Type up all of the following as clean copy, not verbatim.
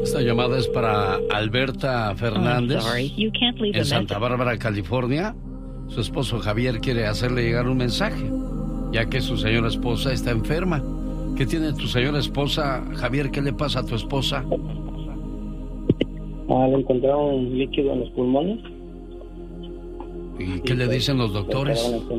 Esta llamada es para Alberta Fernández, en Santa Bárbara, California. Su esposo Javier quiere hacerle llegar un mensaje, ya que su señora esposa está enferma. ¿Qué tiene tu señora esposa, Javier? ¿Qué le pasa a tu esposa? Le encontraron un líquido en los pulmones. ¿Y qué le dicen los doctores?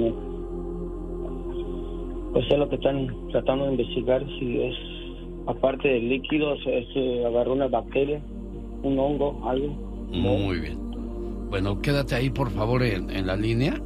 Pues es lo que están tratando de investigar, si es, aparte del líquido, se agarró una bacteria, un hongo, algo. Muy bien. Bueno, quédate ahí, por favor, en la línea.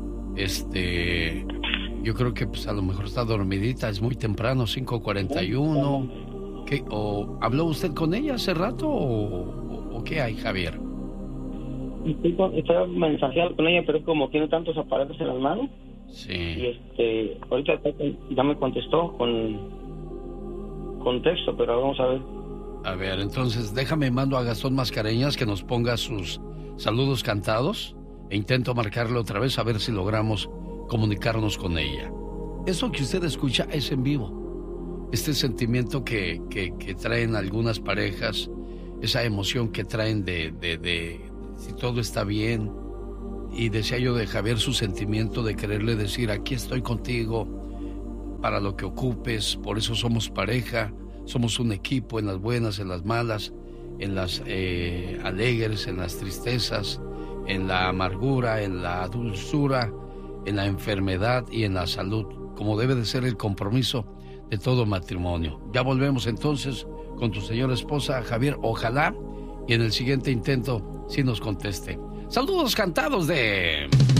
Yo creo que pues a lo mejor está dormidita, es muy temprano, 5:41. ¿O habló usted con ella hace rato o qué hay, Javier? Estaba mensajeando con ella, pero como tiene tantos aparatos en las manos. Sí. Y ahorita ya me contestó con texto, pero vamos a ver. A ver, entonces déjame mando a Gastón Mascareñas que nos ponga sus saludos cantados e intento marcarle otra vez a ver si logramos comunicarnos con ella. Eso que usted escucha es en vivo. Este sentimiento que traen algunas parejas, esa emoción que traen de si todo está bien. Y decía yo de Javier su sentimiento de quererle decir, aquí estoy contigo para lo que ocupes, por eso somos pareja, somos un equipo en las buenas, en las malas, en las alegres, en las tristezas, en la amargura, en la dulzura, en la enfermedad y en la salud, como debe de ser el compromiso de todo matrimonio. Ya volvemos entonces con tu señora esposa, Javier, ojalá, y en el siguiente intento sí nos conteste. Saludos cantados de